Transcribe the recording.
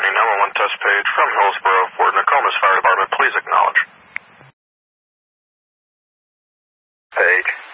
County 911 test page from Hillsborough for Nokomis Fire Department. Please acknowledge. Page.